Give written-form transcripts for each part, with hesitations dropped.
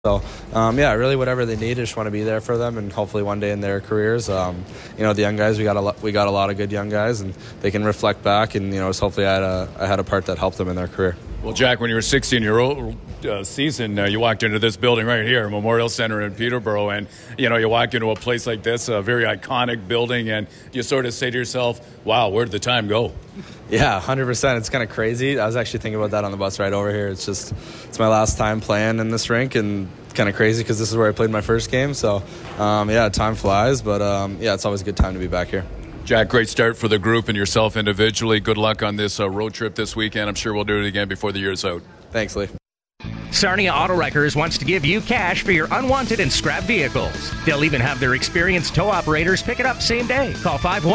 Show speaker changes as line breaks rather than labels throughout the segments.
So, really whatever they need, I just want to be there for them, and hopefully one day in their careers, the young guys, we got a lot of good young guys, and they can reflect back, and hopefully I had a part that helped them in their career.
Well, Jack, when you were 16-year-old season, you walked into this building right here, Memorial Center in Peterborough, and you walk into a place like this, a very iconic building, and you sort of say to yourself, "Wow, where did the time go?"
Yeah, 100%. It's kind of crazy. I was actually thinking about that on the bus ride over here. It's my last time playing in this rink, and kind of crazy because this is where I played my first game. So, time flies, but it's always a good time to be back here.
Jack, great start for the group and yourself individually. Good luck on this road trip this weekend. I'm sure we'll do it again before the year's out.
Thanks, Lee.
Sarnia Auto Wreckers wants to give you cash for your unwanted and scrap vehicles. They'll even have their experienced tow operators pick it up same day. Call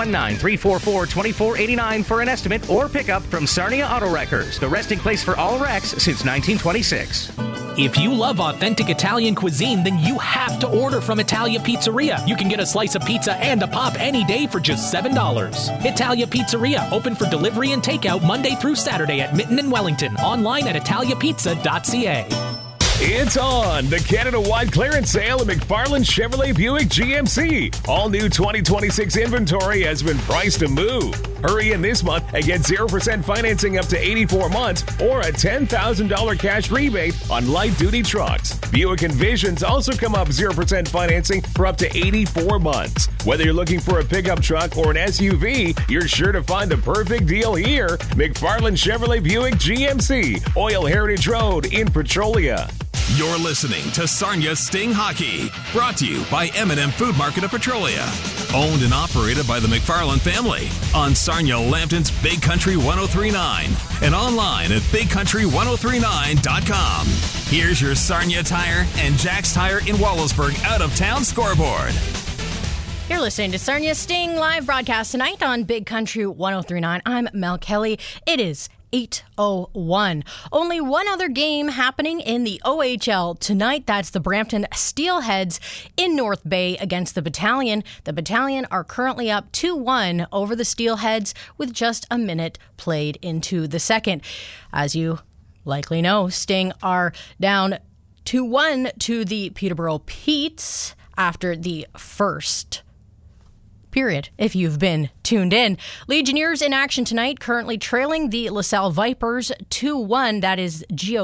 519-344-2489 for an estimate or pick up from Sarnia Auto Wreckers, the resting place for all wrecks since 1926.
If you love authentic Italian cuisine, then you have to order from Italia Pizzeria. You can get a slice of pizza and a pop any day for just $7. Italia Pizzeria, open for delivery and takeout Monday through Saturday at Mitten and Wellington. Online at italiapizza.ca.
It's on! The Canada-wide clearance sale at McFarland Chevrolet Buick GMC. All new 2026 inventory has been priced to move. Hurry in this month and get 0% financing up to 84 months or a $10,000 cash rebate on light-duty trucks. Buick Envisions also come up 0% financing for up to 84 months. Whether you're looking for a pickup truck or an SUV, you're sure to find the perfect deal here. McFarland Chevrolet Buick GMC, Oil Heritage Road in Petrolia.
You're listening to Sarnia Sting Hockey, brought to you by M&M Food Market of Petrolia. Owned and operated by the McFarland family on Sarnia Lambton's Big Country 1039 and online at bigcountry1039.com. Here's your Sarnia Tire and Jack's Tire in Wallaceburg out-of-town scoreboard.
You're listening to Sarnia Sting live broadcast tonight on Big Country 1039. I'm Mel Kelly. It is 8:01. Only one other game happening in the OHL tonight. That's the Brampton Steelheads in North Bay against the Battalion. The Battalion are currently up 2-1 over the Steelheads with just a minute played into the second. As you likely know, Sting are down 2-1 to the Peterborough Petes after the first period, if you've been tuned in. Legionnaires in action tonight, currently trailing the LaSalle Vipers 2-1. That is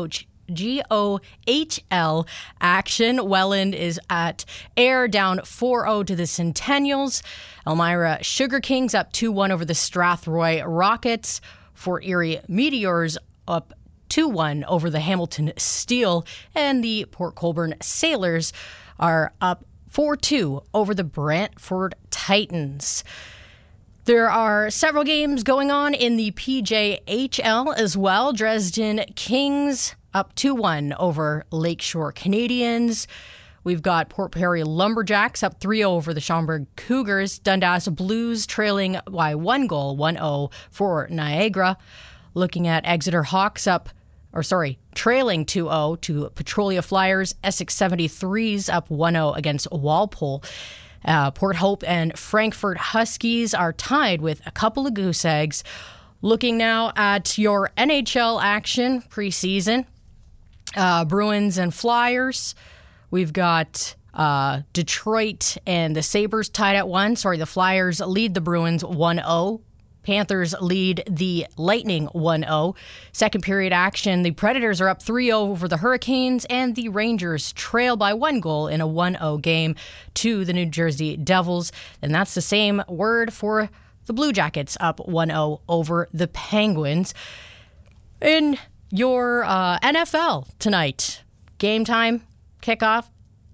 GOHL action. Welland is at Ayr, down 4-0 to the Centennials. Elmira Sugar Kings up 2-1 over the Strathroy Rockets. Fort Erie Meteors up 2-1 over the Hamilton Steel. And the Port Colborne Sailors are up 4-2 over the Brantford Titans. There are several games going on in the PJHL as well. Dresden Kings up 2-1 over Lakeshore Canadians. We've got Port Perry Lumberjacks up 3-0 over the Schaumburg Cougars. Dundas Blues trailing by 1 goal, 1-0 for Niagara. Looking at Exeter Hawks trailing 2-0 to Petrolia Flyers. Essex 73s up 1-0 against Walpole. Port Hope and Frankfurt Huskies are tied with a couple of goose eggs. Looking now at your NHL action preseason. Bruins and Flyers. We've got Detroit and the Sabres tied at 1. The Flyers lead the Bruins 1-0. Panthers lead the Lightning 1-0. Second period action, the Predators are up 3-0 over the Hurricanes, and the Rangers trail by 1 goal in a 1-0 game to the New Jersey Devils. And that's the same word for the Blue Jackets, up 1-0 over the Penguins. In your NFL tonight, game time, kickoff,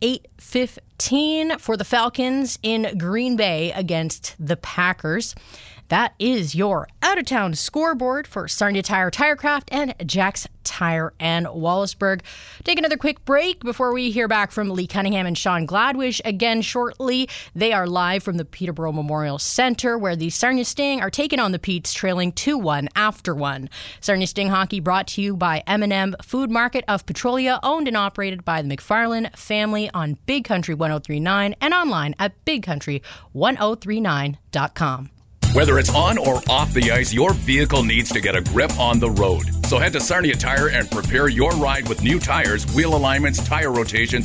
8:15 for the Falcons in Green Bay against the Packers. That is your out-of-town scoreboard for Sarnia Tire, Tirecraft, and Jack's Tire and Wallaceburg. Take another quick break before we hear back from Lee Cunningham and Sean Gladwish again shortly. They are live from the Peterborough Memorial Center, where the Sarnia Sting are taking on the Petes, trailing 2-1 after 1. Sarnia Sting Hockey brought to you by M&M Food Market of Petrolia, owned and operated by the McFarland family on Big Country 1039 and online at bigcountry1039.com.
Whether it's on or off the ice, your vehicle needs to get a grip on the road. So head to Sarnia Tire and prepare your ride with new tires, wheel alignments, tire rotations,